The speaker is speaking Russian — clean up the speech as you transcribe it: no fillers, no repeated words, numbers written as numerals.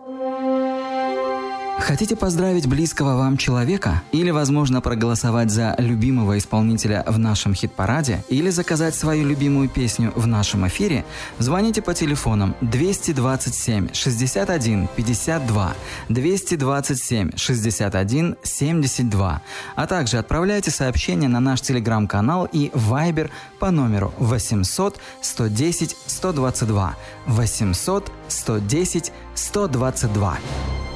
Хотите поздравить близкого вам человека? Или, возможно, проголосовать за любимого исполнителя в нашем хит-параде? Или заказать свою любимую песню в нашем эфире? Звоните по телефонам 227 61 52, 227 61 72, а также отправляйте сообщения на наш телеграм-канал и Viber по номеру 800 110 122, 800 110 122.